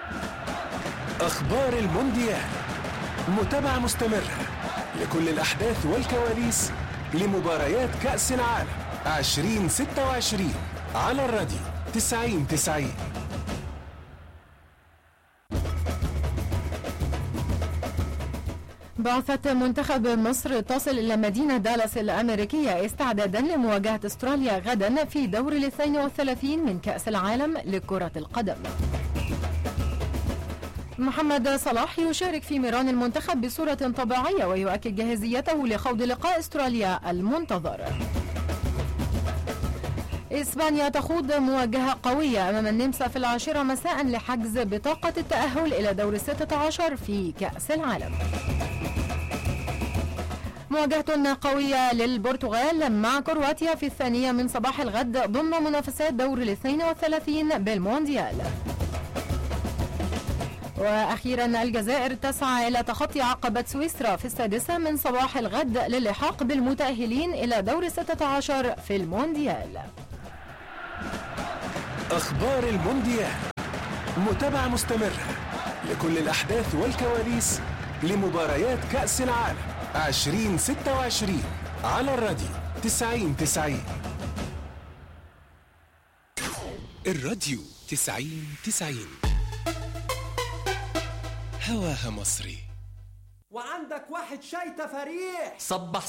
أخبار المونديال، متابعة مستمرة لكل الأحداث والكواليس لمباريات كأس العالم 2026 على الراديو 90-90. بعثة منتخب مصر تصل إلى مدينة دالاس الأمريكية استعدادا لمواجهة استراليا غدا في دور 32 من كأس العالم لكرة القدم. محمد صلاح يشارك في ميران المنتخب بصورة طبيعية ويؤكد جاهزيته لخوض لقاء استراليا المنتظر. إسبانيا تخوض مواجهة قوية أمام النمسا في 10 مساء لحجز بطاقة التأهل إلى دور 16 في كأس العالم. مواجهة قوية للبرتغال مع كرواتيا في 2 من صباح الغد ضمن منافسات دور 32 بالمونديال. وأخيرا الجزائر تسعى إلى تخطي عقبة سويسرا في 6 من صباح الغد للحاق بالمتأهلين إلى دور 16 في المونديال. أخبار المونديال، متابعة مستمرة لكل الأحداث والكواليس لمباريات كأس العالم 2026 على الراديو 90-90. الراديو 90-90 هواها مصري. وعندك واحد شاي تفاريح. صبح